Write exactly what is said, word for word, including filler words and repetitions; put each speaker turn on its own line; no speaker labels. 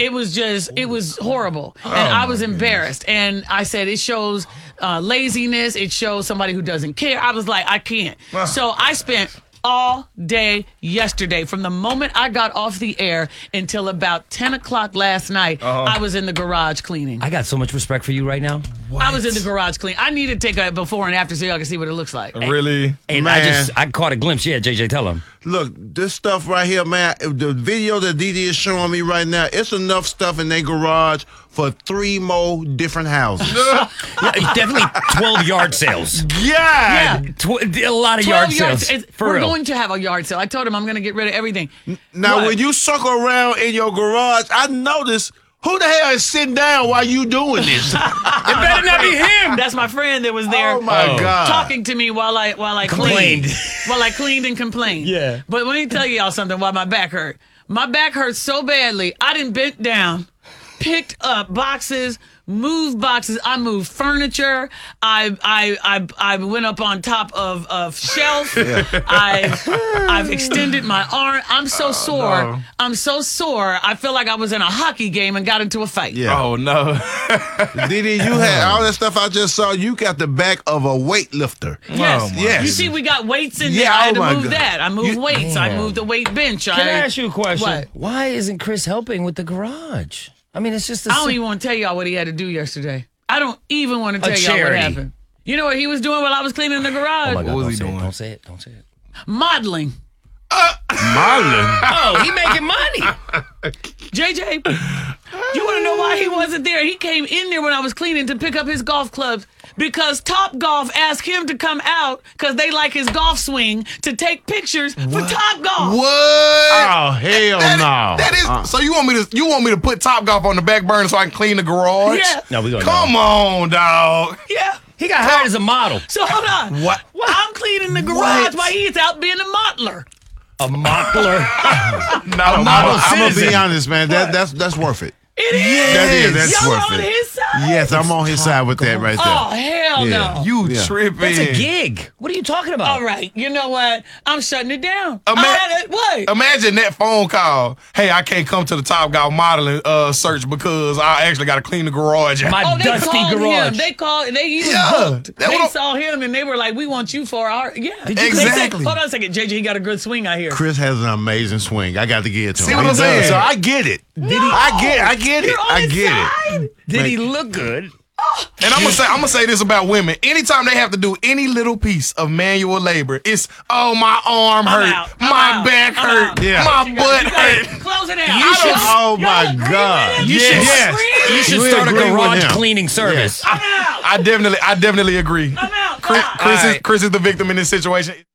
it was just, it was horrible. And oh I was embarrassed. Goodness. And I said, it shows uh, laziness. It shows somebody who doesn't care. I was like, I can't. So I spent all day yesterday. From the moment I got off the air until about ten o'clock last night, uh-huh. I was in the garage cleaning.
I got so much respect for you right now.
What? I was in the garage cleaning. I need to take a before and after so y'all can see what it looks like.
Really?
And, and I just, I caught a glimpse. Yeah, J J, tell him.
Look, this stuff right here, man, the video that D D is showing me right now, it's enough stuff in their garage for three more different houses.
Yeah, definitely twelve yard sales.
Yeah.
yeah. Tw- a lot of yard, yard sales. For
we're
real.
going to have a yard sale. I told him I'm going to get rid of everything.
Now,
what?
when you circle around in your garage, I noticed, who the hell is sitting down while you doing this?
It better not be him.
That's my friend that was there.
Oh my oh. God!
Talking to me while I while I
complained,
cleaned, while I cleaned and complained.
Yeah.
But let me tell y'all something. Why my back hurt? My back hurt so badly. I didn't bent down, picked up boxes, moved boxes. I moved furniture. I I I I went up on top of of shelf. Yeah. I I've extended my arm. I'm so oh, sore. No. I'm so sore. I feel like I was in a hockey game and got into a fight.
Yeah. Oh no.
D D, you had all that stuff I just saw. You got the back of a weightlifter.
Yes.
Oh, yes.
You see, we got weights in
yeah,
there. I had
oh
to move
God.
that. I moved
you,
weights.
man.
I moved the weight bench.
Can I,
I
ask you a question?
What?
Why isn't Chris helping with the garage? I mean, it's just. A
I don't even want to tell y'all what he had to do yesterday. I don't even want to tell y'all what happened. You know what he was doing while I was cleaning the garage?
Oh my God,
what was
don't
he
say
doing?
It, don't say it. Don't say it.
Modeling.
Uh, modeling?
Oh, he making money.
J J, you want to know why he wasn't there? He came in there when I was cleaning to pick up his golf clubs because Top Golf asked him to come out because they like his golf swing to take pictures what? for Top Golf.
What?
Oh hell
that,
no!
That is.
Uh,
so you want me to? You want me to put Top Golf on the back burner so I can clean the garage?
Yeah.
No, we gonna.
Come
know.
on, dog.
Yeah.
He got hired as a model.
So hold on.
What?
Well, I'm cleaning the garage
What?
while he's out being a modeler.
A modeler.
Not a
model
model.
I'm gonna
citizen.
be honest, man. That that's that's worth it.
It is.
That is. That's
Y'all
worth
on
it.
his side?
Yes, I'm on his side with that right there.
Oh, hell
Yeah.
no.
You
Yeah.
tripping?
That's a gig. What are you talking about?
All right. You know what? I'm shutting it down.
Ima-
I had it. What?
Imagine that phone call. Hey, I can't come to the Top Golf modeling uh, search because I actually got to clean the garage out.
My
Oh, they
dusty
called
garage.
him. They called. They he was
Yeah,
booked.
that
They
what-
saw him and they were like, "We want you for our yeah."
Did you-
They said-
Exactly.
hold on a second, J J. He got a good swing out here.
Chris has an amazing swing. I got to give it to him.
See what
He
I'm
does.
saying?
So I get it.
No.
I get. I get it.
You're on
I
his
get
side.
it.
Did he look good?
And I'm gonna say, I'm gonna say this about women. Anytime they have to do any little piece of manual labor, it's oh my arm
I'm
hurt,
out. I'm
my
out.
back
I'm
hurt,
out.
Yeah.
my
You
butt
got- you got it.
hurt.
Close it out.
You
Y'all-
should-
Oh my
y'all agree
God.
with him?
You
Y'all
should,
Yes.
agree?
you should
We
start a
agree with
garage
him.
cleaning service.
I'm out.
I definitely, I definitely agree.
I'm out.
Chris,
Bye.
Chris,
All
is,
right.
Chris is the victim in this situation.